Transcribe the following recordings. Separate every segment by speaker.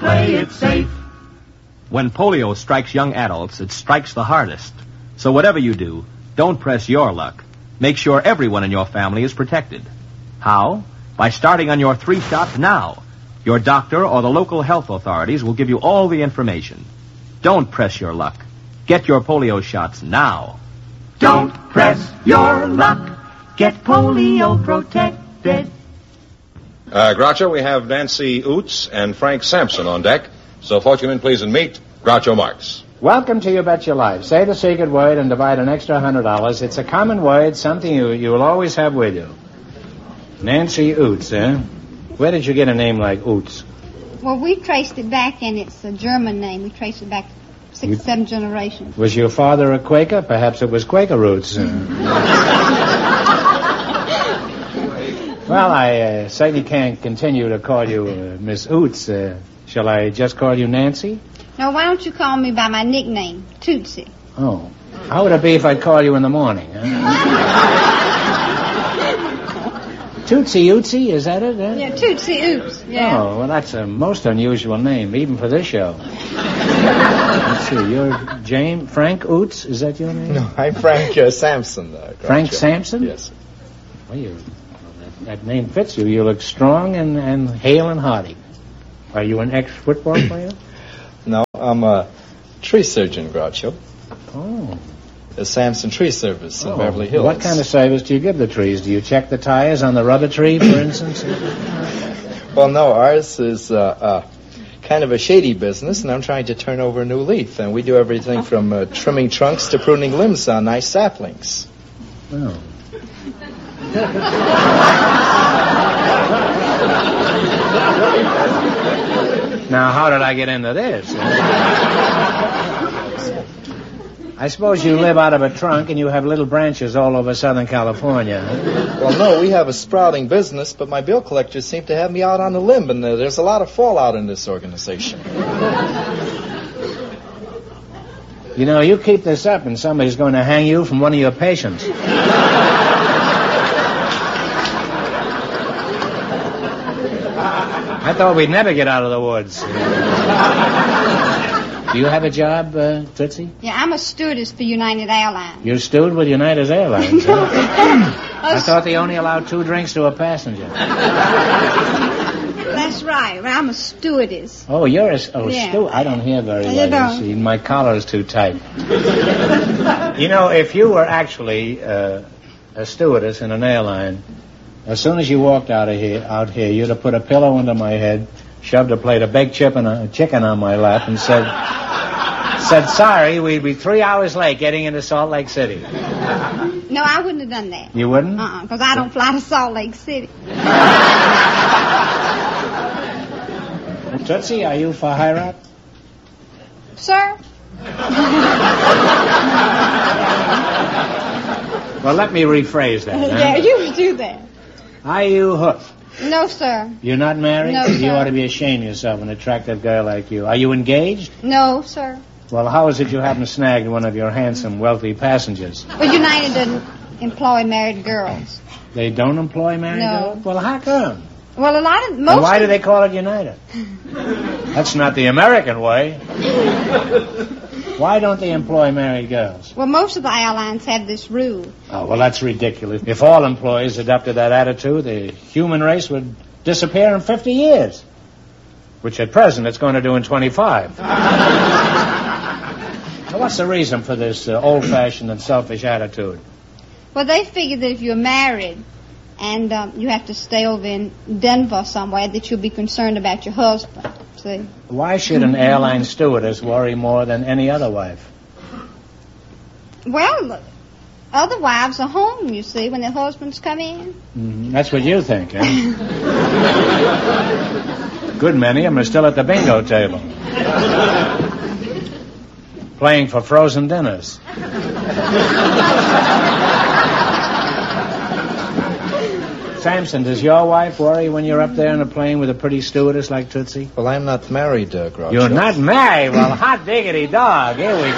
Speaker 1: Play it safe.
Speaker 2: When polio strikes young adults, it strikes the hardest. So whatever you do, don't press your luck. Make sure everyone in your family is protected. How? By starting on your 3 shots now. Your doctor or the local health authorities will give you all the information. Don't press your luck. Get your polio shots now.
Speaker 1: Don't press your luck. Get polio protected.
Speaker 3: Groucho, we have Nancy Oots and Frank Sampson on deck. So, Fortuneman, please and meet Groucho Marx.
Speaker 4: Welcome to You Bet Your Life. Say the secret word and divide an extra $100. It's a common word, something you will always have with you. Nancy Oots, eh? Where did you get a name like Oots?
Speaker 5: Well, we traced it back, and it's a German name. We traced it back 6, 7 generations.
Speaker 4: Was your father a Quaker? Perhaps it was Quaker roots. Well, I certainly can't continue to call you Miss Oots. Shall I just call you Nancy?
Speaker 5: No, why don't you call me by my nickname, Tootsie?
Speaker 4: Oh. How would it be if I'd call you in the morning? Tootsie Ootsie, is that it?
Speaker 5: Yeah, Tootsie Oots, yeah.
Speaker 4: Oh, well, that's a most unusual name, even for this show. Let's see, you're Frank Oots, is that your name?
Speaker 6: No, I'm Frank Sampson.
Speaker 4: Frank Sampson?
Speaker 6: Yes.
Speaker 4: Well, that name fits you. You look strong and hale and hearty. Are you an ex-football player?
Speaker 6: No, I'm a tree surgeon, Groucho.
Speaker 4: Oh.
Speaker 6: The Sampson Tree Service in Beverly Hills.
Speaker 4: What kind of service do you give the trees? Do you check the tires on the rubber tree, for instance?
Speaker 6: Well, no, ours is kind of a shady business, and I'm trying to turn over a new leaf. And we do everything from trimming trunks to pruning limbs on nice saplings.
Speaker 4: Oh. Now, how did I get into this? I suppose you live out of a trunk and you have little branches all over Southern California.
Speaker 6: Well, no, we have a sprouting business, but my bill collectors seem to have me out on a limb, and there's a lot of fallout in this organization.
Speaker 4: You know, you keep this up and somebody's going to hang you from one of your patients. I thought we'd never get out of the woods. Do you have a job, Tootsie?
Speaker 5: Yeah, I'm a stewardess for United Airlines.
Speaker 4: You're a steward with United Airlines, huh? I thought they only allowed 2 drinks to a passenger.
Speaker 5: That's right. I'm a stewardess.
Speaker 4: Oh, you're a steward. I don't hear very well. You see, my collar is too tight. You know, if you were actually a stewardess in an airline, as soon as you walked out here, you'd have put a pillow under my head, shoved a plate of baked chicken on my lap, and said, sorry, we'd be 3 hours late getting into Salt Lake City.
Speaker 5: No, I wouldn't have done that.
Speaker 4: You wouldn't?
Speaker 5: Because I don't fly to Salt Lake City.
Speaker 4: Tootsie, are you for Hirat?
Speaker 5: Sir?
Speaker 4: Well, let me rephrase that.
Speaker 5: Yeah, you do that.
Speaker 4: Are you hooked?
Speaker 5: No, sir.
Speaker 4: You're not married?
Speaker 5: No, sir.
Speaker 4: You ought to be ashamed of yourself, an attractive girl like you. Are you engaged?
Speaker 5: No, sir.
Speaker 4: Well, how is it you haven't snagged one of your handsome, wealthy passengers?
Speaker 5: Well, United doesn't employ married girls.
Speaker 4: They don't employ married girls? Well, how come?
Speaker 5: Well,
Speaker 4: And why do they call it United? That's not the American way. Why don't they employ married girls?
Speaker 5: Well, most of the airlines have this rule.
Speaker 4: Oh, well, that's ridiculous. If all employees adopted that attitude, the human race would disappear in 50 years. Which at present it's going to do in 25. Now, what's the reason for this old-fashioned and selfish attitude?
Speaker 5: Well, they figure that if you're married and you have to stay over in Denver somewhere, that you'll be concerned about your husband. See?
Speaker 4: Why should an airline stewardess worry more than any other wife?
Speaker 5: Well, other wives are home, you see, when their husbands come in.
Speaker 4: Mm-hmm. That's what you think, eh? Good many of them are still at the bingo table. Playing for frozen dinners. Samson, does your wife worry when you're up there on a plane with a pretty stewardess like Tootsie?
Speaker 6: Well, I'm not married, Groucho.
Speaker 4: You're not married? Well, hot diggity dog. Here we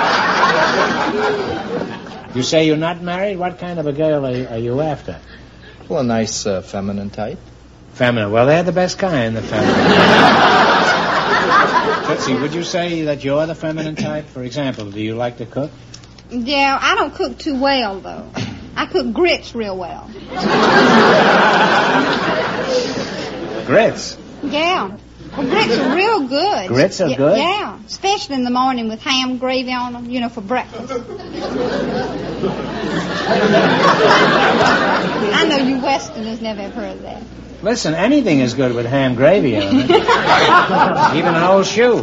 Speaker 4: go. You say you're not married? What kind of a girl are you after?
Speaker 6: Well, a nice feminine type.
Speaker 4: Feminine. Well, they're the best kind, the feminine. Nancy, would you say that you're the feminine type? For example, do you like to cook?
Speaker 5: Yeah, I don't cook too well, though. I cook grits real well.
Speaker 4: Grits?
Speaker 5: Yeah. Well, grits are real good.
Speaker 4: Grits are good?
Speaker 5: Yeah, especially in the morning with ham gravy on them, for breakfast. I know you Westerners never have heard of that.
Speaker 4: Listen, anything is good with ham gravy on it. Even an old shoe.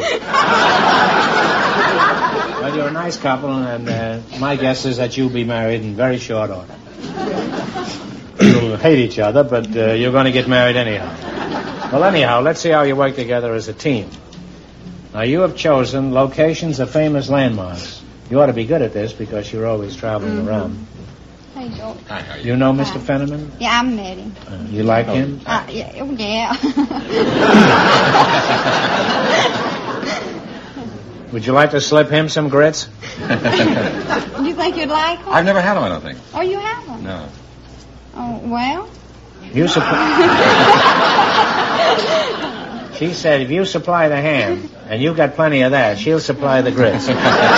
Speaker 4: Well, you're a nice couple, and my guess is that you'll be married in very short order. You'll hate each other, but you're going to get married anyhow. Well, anyhow, let's see how you work together as a team. Now, you have chosen locations of famous landmarks. You ought to be good at this because you're always traveling around.
Speaker 5: Hey, George.
Speaker 3: Hi, how are you?
Speaker 4: You know Mr. Fenneman?
Speaker 5: Yeah, I met him.
Speaker 4: You like him?
Speaker 5: Yeah.
Speaker 4: Would you like to slip him some grits?
Speaker 5: You think you'd like him?
Speaker 3: I've never had them, I don't think.
Speaker 5: Oh, you haven't?
Speaker 3: No.
Speaker 5: Oh, well.
Speaker 4: You She said if you supply the ham, and you got plenty of that, she'll supply the grits.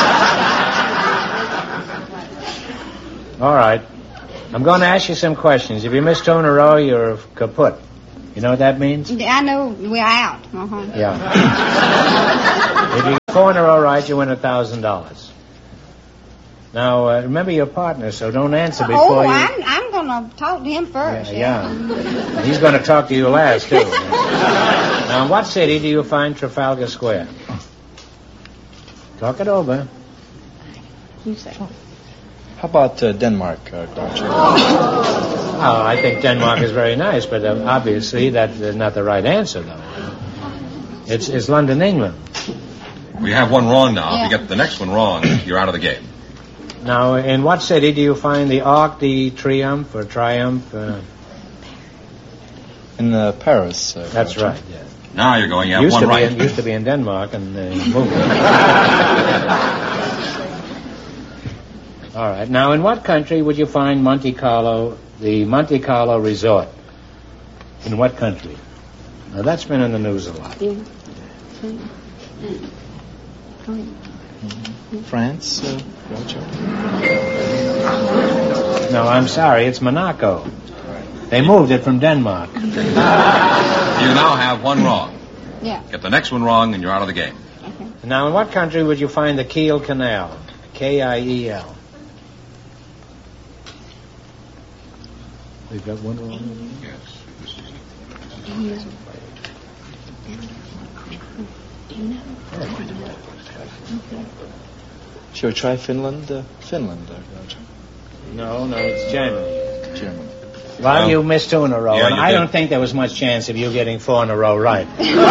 Speaker 4: All right. I'm going to ask you some questions. If you miss two in a row, you're kaput. You know what that means?
Speaker 5: Yeah, I know. We're out. Uh-huh.
Speaker 4: Yeah. If you get four in a row right, you win $1,000. Now, remember your partner, so don't answer before you...
Speaker 5: I'm going to talk to him first.
Speaker 4: Yeah. He's going to talk to you last, too. Now, in what city do you find Trafalgar Square? Talk it over.
Speaker 5: You say.
Speaker 6: How about Denmark, Groucho?
Speaker 4: Oh, I think Denmark is very nice, but obviously that's not the right answer, though. It's London, England.
Speaker 3: We have one wrong now.
Speaker 5: Yeah.
Speaker 3: If you get the next one wrong, you're out of the game.
Speaker 4: Now, in what city do you find the Arc de Triomphe or Triumph?
Speaker 6: In Paris.
Speaker 4: That's
Speaker 6: Groucho.
Speaker 4: right, yeah.
Speaker 3: Now you're going. You have one right.
Speaker 4: Used to be in Denmark and moved. All right. Now, in what country would you find Monte Carlo, the Monte Carlo Resort? In what country? Now, that's been in the news a lot.
Speaker 5: Yeah.
Speaker 6: France, Groucho?
Speaker 4: No, I'm sorry. It's Monaco. They moved it from Denmark.
Speaker 3: You now have one wrong.
Speaker 5: Yeah.
Speaker 3: Get the next one wrong, and you're out of the game.
Speaker 5: Okay.
Speaker 4: Now, in what country would you find the Kiel Canal? Kiel. We've got one wrong.
Speaker 3: Yes.
Speaker 6: Shall we try Finland? Finland, Groucho.
Speaker 4: No, it's Germany.
Speaker 6: Germany.
Speaker 4: Well, you missed two in a row,
Speaker 3: Yeah,
Speaker 4: and
Speaker 3: you
Speaker 4: I
Speaker 3: did.
Speaker 4: don't think there was much chance of you getting four in a row right.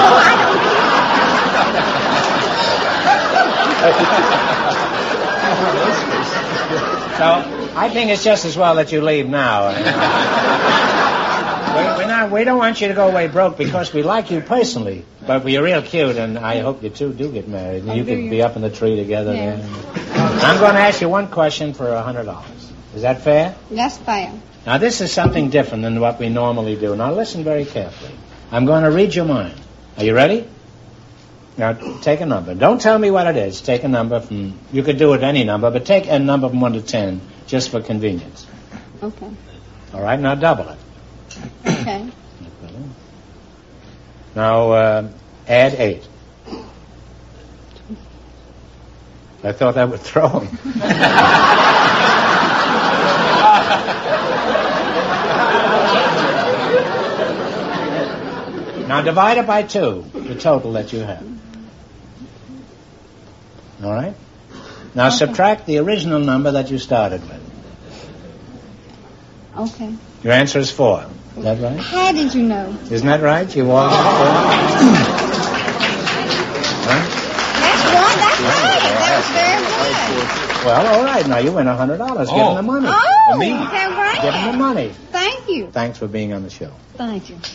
Speaker 4: So, I think it's just as well that you leave now. We don't want you to go away broke because we like you personally, but you're real cute, and I hope you two do get married, and you can be up in the tree together.
Speaker 5: Yeah.
Speaker 4: There. I'm going to ask you one question for $100. Is that fair?
Speaker 5: That's fair.
Speaker 4: Now, this is something different than what we normally do. Now, listen very carefully. I'm going to read your mind. Are you ready? Now, take a number. Don't tell me what it is. Take a number from... You could do it any number, but take a number from 1 to 10, just for convenience.
Speaker 5: Okay.
Speaker 4: All right? Now, double it.
Speaker 5: Okay.
Speaker 4: Now, add 8. I thought that would throw him. Now divide it by 2, the total that you have. All right? Now subtract the original number that you started with.
Speaker 5: Okay.
Speaker 4: Your answer is 4. Is that right?
Speaker 5: How did you know?
Speaker 4: Isn't that right? You all got 4? Huh?
Speaker 5: That's one. That's right. That was very good.
Speaker 4: Well, all right. Now you win $100. Give him the money.
Speaker 5: Oh,
Speaker 3: Me?
Speaker 5: how great.
Speaker 4: Give him the money.
Speaker 5: Thank you.
Speaker 4: Thanks for being on the show.
Speaker 5: Thank you.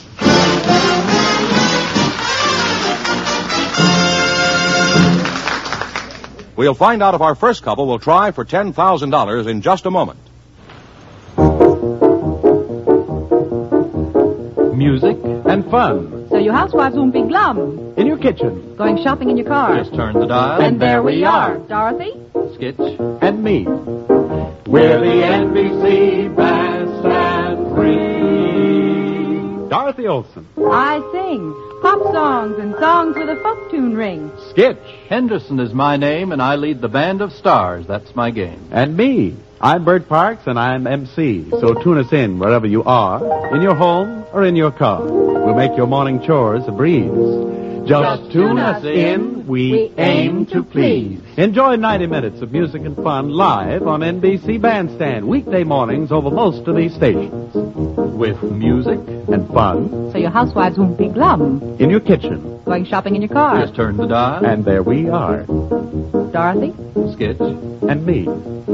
Speaker 3: We'll find out if our first couple will try for $10,000 in just a moment.
Speaker 2: Music and fun.
Speaker 7: So you housewives won't be glum.
Speaker 8: In your kitchen.
Speaker 7: Going shopping in your car.
Speaker 8: Just turn the dial.
Speaker 7: And there we are. Dorothy?
Speaker 8: Skitch. And me. We're the NBC Bandstand Free. Dorothy Olson.
Speaker 7: I sing pop songs and songs with a folk tune ring.
Speaker 8: Skitch.
Speaker 9: Henderson is my name, and I lead the Band of Stars. That's my game.
Speaker 8: And me. I'm Bert Parks, and I'm MC. So tune us in wherever you are, in your home or in your car. We'll make your morning chores a breeze. Just tune us in. We aim to please. Enjoy 90 minutes of music and fun live on NBC Bandstand, weekday mornings over most of these stations. With music and fun.
Speaker 7: So your housewives won't be glum.
Speaker 8: In your kitchen.
Speaker 7: Going shopping in your car.
Speaker 9: Just turn the dial.
Speaker 8: And there we are.
Speaker 7: Dorothy?
Speaker 9: Skitch.
Speaker 8: And me.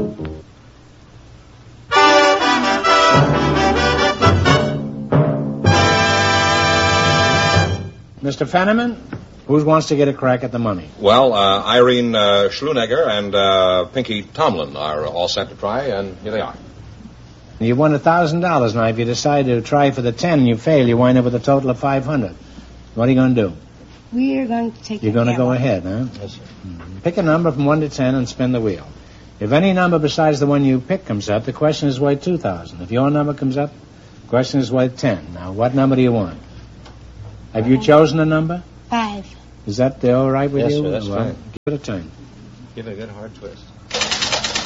Speaker 4: Mr. Fenneman, who wants to get a crack at the money?
Speaker 3: Well, Irene Schlunegger and Pinky Tomlin are all set to try, and here they are.
Speaker 4: You won $1,000. Now, if you decide to try for the 10 and you fail, you wind up with a total of $500. What are you going to do?
Speaker 10: We're going to take
Speaker 4: You're going to go
Speaker 10: one.
Speaker 4: ahead, huh?
Speaker 6: Yes, sir.
Speaker 4: Pick a number from 1 to 10 and spin the wheel. If any number besides the one you pick comes up, the question is worth $2,000. If your number comes up, the question is worth 10. Now, what number do you want? Have you chosen a number?
Speaker 10: 5.
Speaker 4: Is that all right with
Speaker 6: Yes,
Speaker 4: you?
Speaker 6: sir, that's
Speaker 4: Well,
Speaker 6: fine.
Speaker 4: give it a turn.
Speaker 6: Give it a good hard twist.